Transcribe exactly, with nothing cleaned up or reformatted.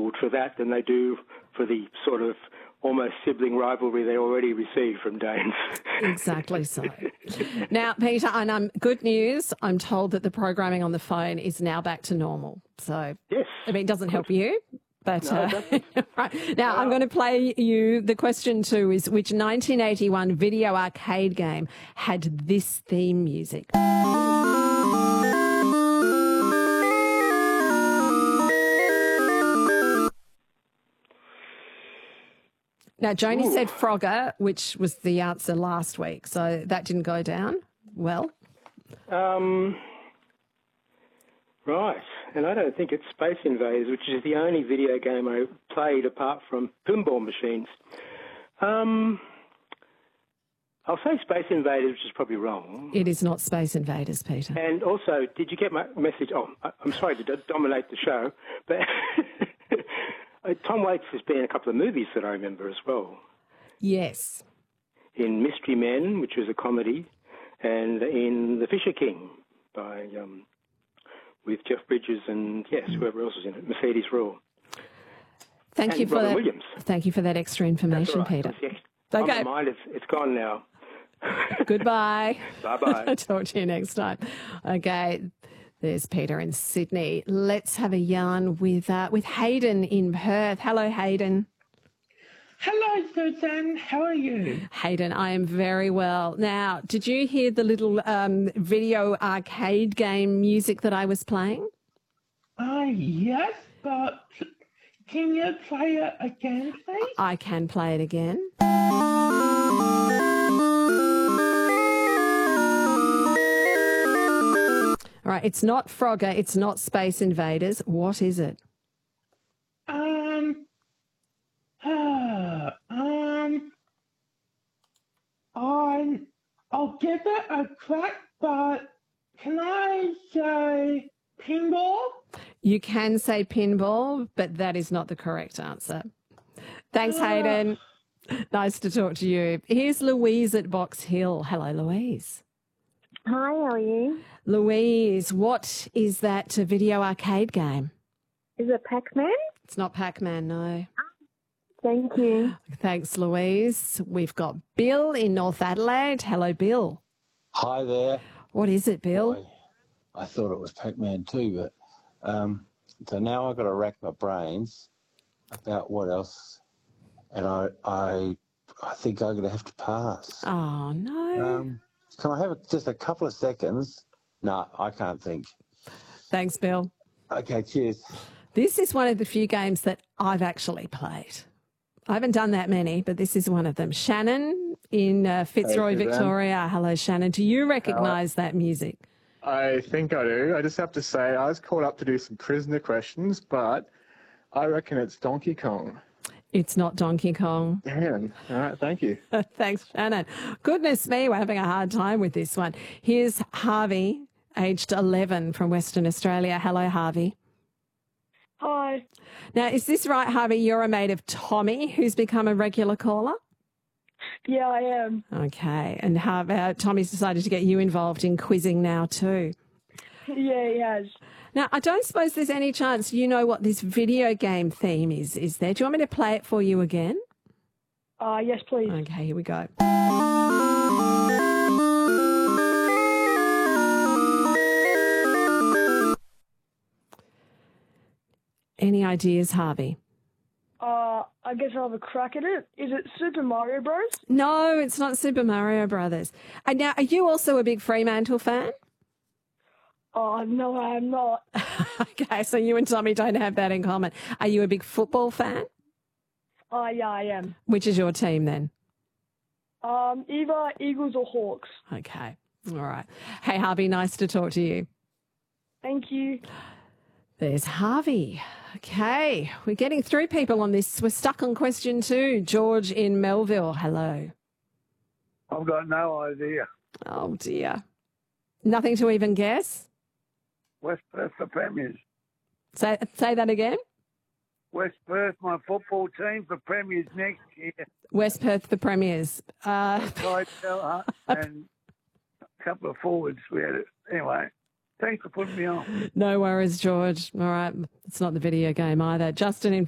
troubled for that than they do for the sort of almost sibling rivalry they already received from Danes. Exactly so. Now, Peter, and um, good news, I'm told that the programming on the phone is now back to normal. So, yes. I mean, it doesn't help you. But no, uh, right. Now, I'm going to play you, the question two is, which nineteen eighty-one video arcade game had this theme music? Now, Joni Ooh. said Frogger, which was the answer last week, so that didn't go down well. Um, right, and I don't think it's Space Invaders, which is the only video game I played apart from pinball machines. Um, I'll say Space Invaders, which is probably wrong. It is not Space Invaders, Peter. And also, did you get my message? Oh, I'm sorry to do- dominate the show, but... Tom Waits has been in a couple of movies that I remember as well. Yes. In Mystery Men, which was a comedy, and in The Fisher King by um, with Jeff Bridges and, yes, whoever else was in it, Mercedes Ruehl. Thank and you for Robin that. Williams. Thank you for that extra information, That's all right. Peter. Yes. Okay. On my mind, it's, it's gone now. Goodbye. Bye-bye. Talk to you next time. Okay. There's Peter in Sydney. Let's have a yarn with uh, with Hayden in Perth. Hello, Hayden. Hello, Susan. How are you? Hayden, I am very well. Now, did you hear the little um, video arcade game music that I was playing? Uh, yes, but can you play it again, please? I can play it again. All right, it's not Frogger, it's not Space Invaders. What is it? Um, uh, um, I'm, I'll give it a crack, but can I say pinball? You can say pinball, but that is not the correct answer. Thanks, Uh, Hayden. Nice to talk to you. Here's Louise at Box Hill. Hello, Louise. Hi, how are you? Louise, what is that video arcade game? Is it Pac-Man? It's not Pac-Man, no. Thank you. Thanks, Louise. We've got Bill in North Adelaide. Hello, Bill. Hi there. What is it, Bill? I, I thought it was Pac-Man too, but um, so now I've got to rack my brains about what else, and I I I think I'm going to have to pass. Oh, no. Um, can I have just a couple of seconds? No, I can't think. Thanks, Bill. Okay, cheers. This is one of the few games that I've actually played. I haven't done that many, but this is one of them. Shannon in uh, Fitzroy, Hey, Suzanne. Victoria. Hello, Shannon. Do you recognise that music? I think I do. I just have to say, I was called up to do some prisoner questions, but I reckon it's Donkey Kong. It's not Donkey Kong. Damn. All right, thank you. Thanks, Shannon. Goodness me, we're having a hard time with this one. Here's Harvey, aged eleven from Western Australia. Hello, Harvey. Hi. Now, is this right, Harvey? You're a mate of Tommy, who's become a regular caller? Yeah, I am. Okay. And how about Tommy's decided to get you involved in quizzing now too? Yeah, he has. Now, I don't suppose there's any chance you know what this video game theme is, is there? Do you want me to play it for you again? Uh, yes, please. Okay, here we go. Any ideas, Harvey? Uh, I guess I'll have a crack at it. Is it Super Mario Bros? No, it's not Super Mario Brothers. And now, are you also a big Fremantle fan? Oh, no, I am not. Okay, so you and Tommy don't have that in common. Are you a big football fan? Uh, yeah, I am. Which is your team then? Um, either Eagles or Hawks. Okay, all right. Hey, Harvey, nice to talk to you. Thank you. There's Harvey. Okay, we're getting through people on this. We're stuck on question two. George in Melville, hello. I've got no idea. Oh, dear. Nothing to even guess? West Perth, the Premiers. Say, say that again? West Perth, my football team, for Premiers next year. West Perth, the Premiers. Uh, Clydesdale and a couple of forwards. We had it. Anyway, thanks for putting me on. no worries, George. All right, it's not the video game either. Justin in